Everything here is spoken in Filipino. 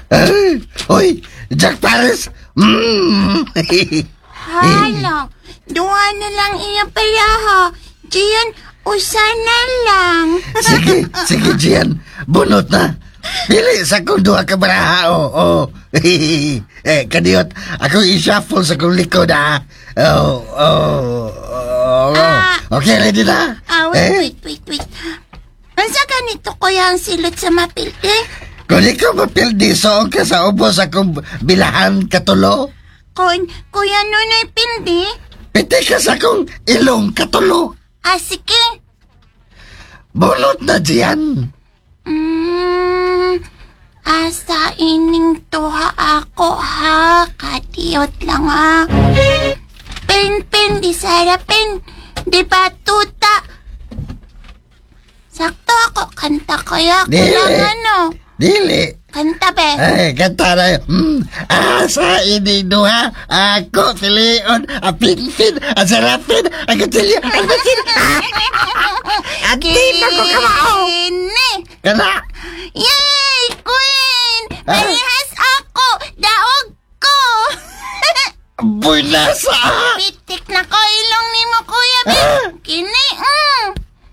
Uy, Jack Paris. Hala, duha na lang iya pala ha. Diyan, usa na lang. Sige, Gian. Bunot na. Pili sa kong duha ka baraha, kaniyot, ako i-shuffle sa kong likod, ha? Okay, ready na? Wait. Ansa ganito kuya ang silot sa mapilde? Kung ikaw mapildi, soong ka sa ubos akong bilahan katulo, Kuya Nunoy Pildi? piti ka sa kong ilong katulo. Sige. Bunot na, Gian. Asa ining tuha ako ha. Kadiyot lang ha. Pen, di sarapin. Di batuta. Sakto ako. Kanta kaya ko lang ano. Dili. Kanta be. Ay, kanta na yun. Asa ining duha, ako pilion, apinpin, asarapin, agatilya, agatil. Agtil ako kamao. Kini. Kana. Yay! Queen! Parehas ako! Daog ko! Buy nasa. Pitik na ko ilong ni mo, kuya, be. Kini,